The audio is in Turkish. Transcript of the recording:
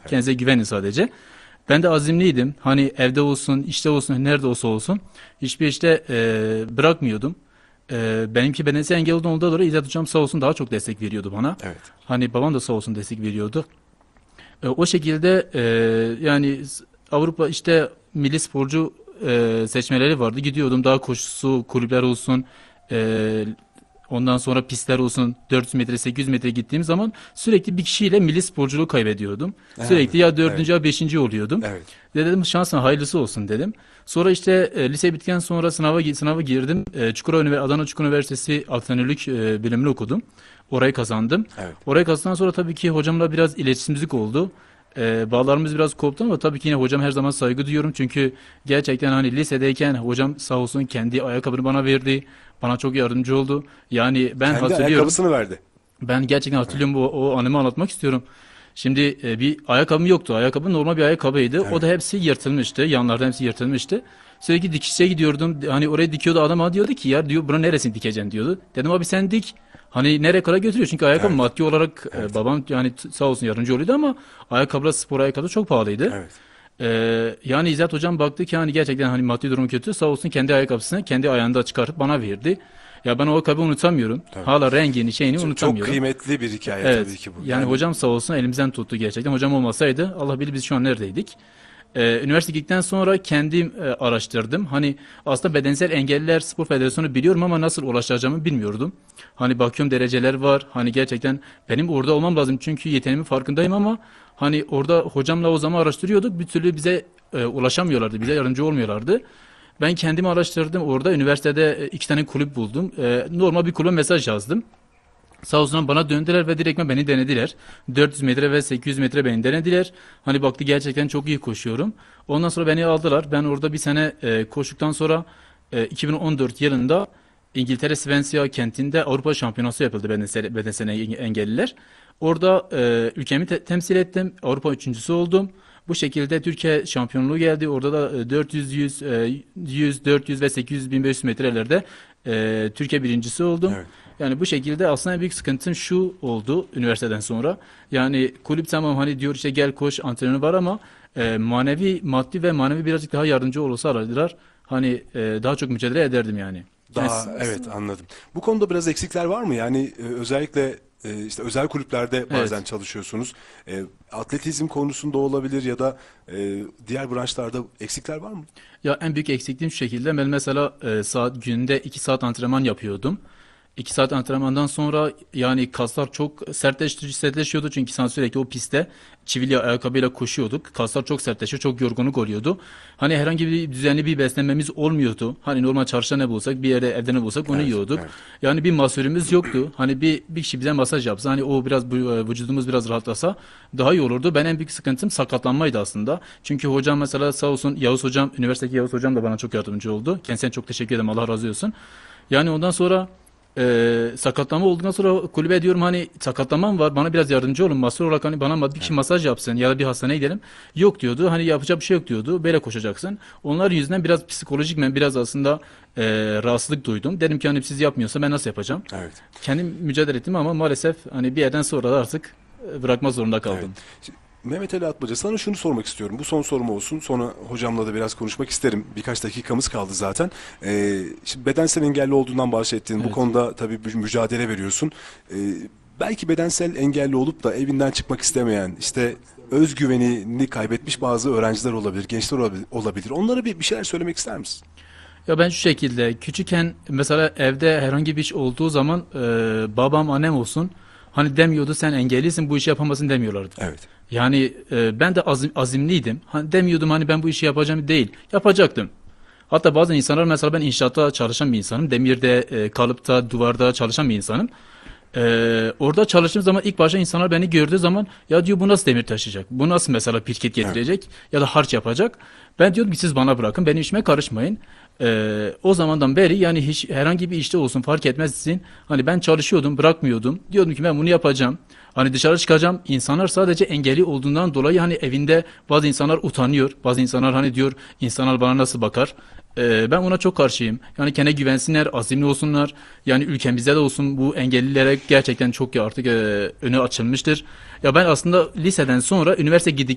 Evet. Kendinize güvenin sadece. Ben de azimliydim. Hani evde olsun, işte olsun, nerede olsa olsun. Hiçbir işte bırakmıyordum. Benimki bedensel engel olduğunda dolayı İzzet Hocam sağ olsun daha çok destek veriyordu bana. Evet. Hani babam da sağ olsun destek veriyordu. O şekilde yani Avrupa işte milli sporcu seçmeleri vardı. Gidiyordum daha koşusu, kulüpler olsun, e, ondan sonra pistler olsun 400 metre 800 metre gittiğim zaman sürekli bir kişiyle milli sporculuğu kaybediyordum. Sürekli ya Evet. dördüncü ya beşinci oluyordum. Evet. Dedim şansın hayırlısı olsun dedim. Sonra işte lise bittikten sonra sınava girdim. Adana Çukurova Üniversitesi antrenörlük bölümünü okudum. Orayı kazandım. Evet. Orayı kazandıktan sonra tabii ki hocamla biraz iletişimsizlik oldu. Bağlarımız biraz koptu ama tabii ki yine hocam her zaman saygı duyuyorum. Çünkü gerçekten hani lisedeyken hocam sağ olsun kendi ayakkabını bana verdi. Bana çok yardımcı oldu. Yani ben Kendi hatırlıyorum. ayakkabısını verdi. Ben gerçekten Evet. hatırlıyorum o anımı anlatmak istiyorum. Şimdi bir ayakkabım yoktu. Ayakkabı normal bir ayakkabıydı. O Evet. da hepsi yırtılmıştı. Yanlardan hepsi yırtılmıştı. Sürekli dikişe gidiyordum. Hani oraya dikiyordu adam bana diyordu ki ya diyor buna neresini dikeceksin diyordu. Dedim abi sen dik. Hani nereye kadar götürüyor? Çünkü ayakkabı Evet. maddi olarak Evet. babam yani sağ olsun yardımcı oluyordu ama ayakkabılar spor ayakkabı çok pahalıydı. Evet. Yani İzzet hocam baktı ki hani gerçekten hani maddi durumu kötü. Sağ olsun kendi ayakkabısını kendi ayağında çıkartıp bana verdi. Ya ben o ayakkabıyı unutamıyorum. Tabii. Hala rengini şeyini Çok unutamıyorum. kıymetli bir hikaye Evet. tabii ki bu. Yani hocam sağ olsun elimizden tuttu gerçekten. Hocam olmasaydı Allah bilir biz şu an neredeydik. Üniversite gittikten sonra kendim araştırdım. Hani aslında Bedensel Engelliler Spor Federasyonu biliyorum ama nasıl ulaşacağımı bilmiyordum. Hani bakıyorum dereceler var. Hani gerçekten benim orada olmam lazım çünkü yeteneğimin farkındayım ama hani orada hocamla o zaman araştırıyorduk. Bir türlü bize ulaşamıyorlardı. Bize yardımcı olmuyorlardı. Ben kendimi araştırdım. Orada üniversitede iki tane kulüp buldum. Normal bir kulübe mesaj yazdım. Sağ olsunlar bana döndüler ve direktmen beni denediler. 400 metre ve 800 metre beni denediler. Hani baktı gerçekten çok iyi koşuyorum. Ondan sonra beni aldılar. Ben orada bir sene koştuktan sonra 2014 yılında İngiltere Swansea kentinde Avrupa Şampiyonası yapıldı bedensel engelliler. Orada ülkemi temsil ettim. Avrupa üçüncüsü oldum. Bu şekilde Türkiye şampiyonluğu geldi. Orada da 400, 100, 400 ve 800, 1500 metrelerde Türkiye birincisi oldum. Evet. Yani bu şekilde aslında en büyük sıkıntım şu oldu üniversiteden sonra. Yani kulüp tamam hani diyor işte gel koş antrenörü var ama maddi ve manevi birazcık daha yardımcı olsalardılar hani daha çok mücadele ederdim yani. Yani Daha evet anladım. Bu konuda biraz eksikler var mı? Yani özellikle işte özel kulüplerde bazen evet. çalışıyorsunuz. Atletizm konusunda olabilir ya da diğer branşlarda eksikler var mı? Ya en büyük eksikliğim şu şekilde ben mesela günde 2 saat antrenman yapıyordum. 2 saat antrenmandan sonra yani kaslar çok sertleşiyordu çünkü sen sürekli o pistte çivili ayakkabıyla koşuyorduk. Kaslar çok sertleşiyor, çok yorgunluk oluyordu. Hani herhangi bir düzenli bir beslenmemiz olmuyordu. Hani normal çarşıda ne bulsak, bir yerde evde ne bulsak onu Evet, yiyorduk. evet. Yani bir masörümüz yoktu. Hani bir kişi bize masaj yapsa, hani o biraz vücudumuz biraz rahatlasa daha iyi olurdu. Ben en büyük sıkıntım sakatlanmaydı aslında. Çünkü hocam mesela sağ olsun Yavuz hocam, üniversitedeki Yavuz hocam da bana çok yardımcı oldu. Kendisine çok teşekkür ederim. Allah razı olsun. Yani ondan sonra sakatlanma olduktan sonra kulübe diyorum hani sakatlanmam var bana biraz yardımcı olun masör olarak hani bana bir kişi masaj yapsın ya da bir hastaneye gidelim. Yok diyordu hani yapacak bir şey yok diyordu böyle koşacaksın. Onlar yüzünden biraz psikolojik ben biraz aslında rahatsızlık duydum. Dedim ki hani siz yapmıyorsa ben nasıl yapacağım? Evet. Kendim mücadele ettim ama maalesef hani bir yerden sonra da artık bırakmak zorunda Evet. kaldım. Mehmet Ali Atmaca sana şunu sormak istiyorum. Bu son sorum olsun. Sonra hocamla da biraz konuşmak isterim. Birkaç dakikamız kaldı zaten. Şimdi bedensel engelli olduğundan bahsettin. Bu Evet. konuda tabii bir mücadele veriyorsun. Belki bedensel engelli olup da evinden çıkmak istemeyen, işte özgüvenini kaybetmiş bazı öğrenciler olabilir, gençler olabilir. Onlara bir şeyler söylemek ister misin? Ya ben şu şekilde küçükken mesela evde herhangi bir iş olduğu zaman babam annem olsun hani demiyordu sen engellisin bu işi yapamazsın demiyorlardı. Evet. Yani ben de azimliydim. Hani demiyordum hani ben bu işi yapacağım değil. Yapacaktım. Hatta bazı insanlar mesela ben inşaatta çalışan bir insanım. Demirde, kalıpta, duvarda çalışan bir insanım. Orada çalıştığım zaman ilk başta insanlar beni gördüğü zaman ya diyor bu nasıl demir taşıyacak? Bu nasıl mesela pirket Evet. getirecek ya da harç yapacak? Ben diyordum ki siz bana bırakın benim işime karışmayın. O zamandan beri yani hiç herhangi bir işte olsun fark etmezsin. Hani ben çalışıyordum bırakmıyordum. Diyordum ki ben bunu yapacağım. Hani dışarı çıkacağım. İnsanlar sadece engelli olduğundan dolayı hani evinde bazı insanlar utanıyor. Bazı insanlar hani diyor insanlar bana nasıl bakar? Ben ona çok karşıyım. Yani kendine güvensinler, azimli olsunlar. Yani ülkemizde de olsun bu engellilere gerçekten çok ya artık önü açılmıştır. Ya ben aslında liseden sonra üniversite